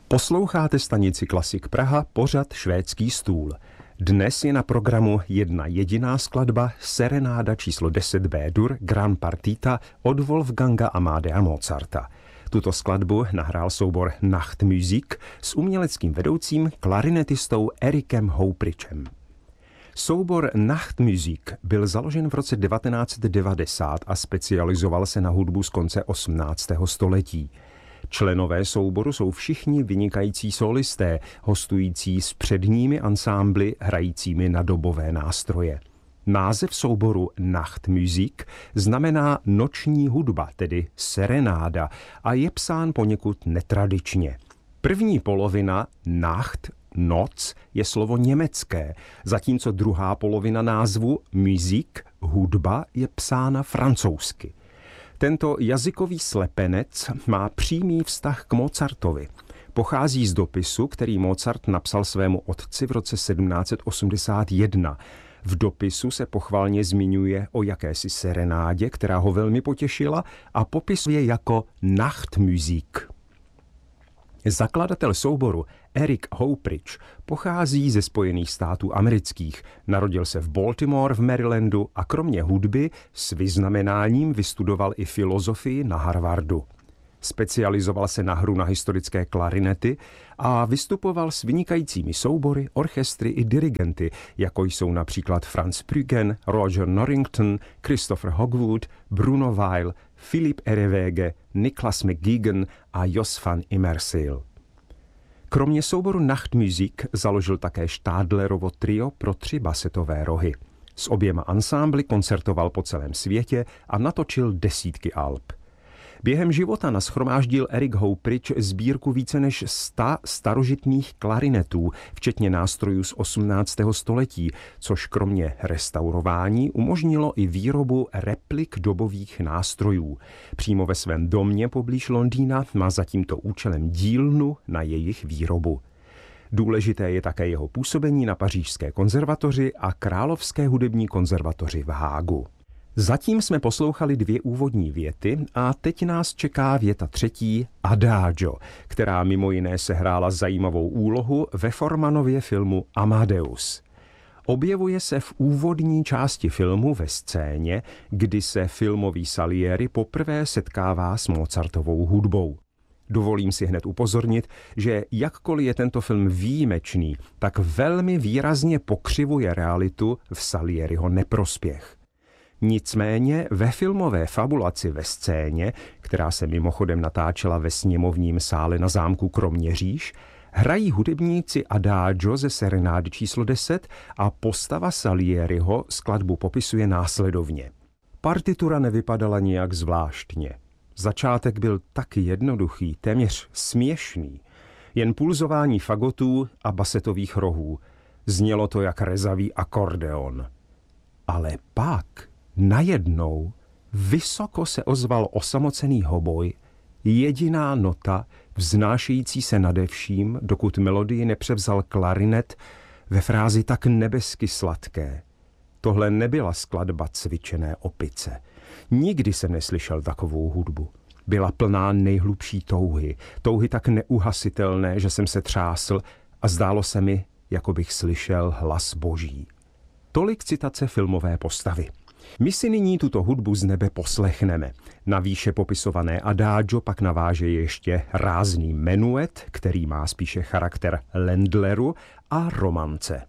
Posloucháte stanici Klasik Praha, pořad Švédský stůl. Dnes je na programu jedna jediná skladba, serenáda číslo 10 B-dur Gran Partita od Wolfganga Amadea Mozarta. Tuto skladbu nahrál soubor Nachtmusik s uměleckým vedoucím klarinetistou Erikem Houprichem. Soubor Nachtmusik byl založen v roce 1990 a specializoval se na hudbu z konce 18. století. Členové souboru jsou všichni vynikající solisté, hostující s předními ansámbly hrajícími na dobové nástroje. Název souboru Nachtmusik znamená noční hudba, tedy serenáda, a je psán poněkud netradičně. První polovina Nacht, noc, je slovo německé, zatímco druhá polovina názvu Musik, hudba, je psána francouzsky. Tento jazykový slepenec má přímý vztah k Mozartovi. Pochází z dopisu, který Mozart napsal svému otci v roce 1781. V dopisu se pochvalně zmiňuje o jakési serenádě, která ho velmi potěšila, a popisuje jako Nachtmusik. Zakladatel souboru Erik Houprich pochází ze Spojených států amerických. Narodil se v Baltimore v Marylandu a kromě hudby s vyznamenáním vystudoval i filozofii na Harvardu. Specializoval se na hru na historické klarinety a vystupoval s vynikajícími soubory, orchestry i dirigenty, jako jsou například Franz Brüggen, Roger Norrington, Christopher Hogwood, Bruno Weil, Philipp Erewege, Niklas McGuigan a Jos van Immersiel. Kromě souboru Nachtmusik založil také Stadlerovo trio pro 3 basetové rohy. S oběma ansámbly koncertoval po celém světě a natočil desítky alb. Během života nashromáždil Erik Houprich sbírku více než 100 starožitných klarinetů, včetně nástrojů z 18. století, což kromě restaurování umožnilo i výrobu replik dobových nástrojů. Přímo ve svém domě poblíž Londýna má za tímto účelem dílnu na jejich výrobu. Důležité je také jeho působení na Pařížské konzervatoři a Královské hudební konzervatoři v Hágu. Zatím jsme poslouchali 2 úvodní věty a teď nás čeká věta 3. Adagio, která mimo jiné sehrála zajímavou úlohu ve Formanově filmu Amadeus. Objevuje se v úvodní části filmu ve scéně, kdy se filmový Salieri poprvé setkává s Mozartovou hudbou. Dovolím si hned upozornit, že jakkoliv je tento film výjimečný, tak velmi výrazně pokřivuje realitu v Salieriho neprospěch. Nicméně ve filmové fabulaci ve scéně, která se mimochodem natáčela ve sněmovním sále na zámku Kroměříž, hrají hudebníci Adagio ze serenády číslo 10 a postava Salieriho skladbu popisuje následovně. Partitura nevypadala nijak zvláštně. Začátek byl tak jednoduchý, téměř směšný. Jen pulzování fagotů a basetových rohů. Znělo to jak rezavý akordeon. Ale pak najednou vysoko se ozval osamocený hoboj, jediná nota, vznášející se nade vším, dokud melodii nepřevzal klarinet ve frázi tak nebesky sladké. Tohle nebyla skladba cvičené opice. Nikdy jsem neslyšel takovou hudbu. Byla plná nejhlubší touhy. Touhy tak neuhasitelné, že jsem se třásl a zdálo se mi, jako bych slyšel hlas boží. Tolik citace filmové postavy. My si nyní tuto hudbu z nebe poslechneme. Na výše popisované Adagio pak naváže ještě rázný menuet, který má spíše charakter Ländleru, a romance.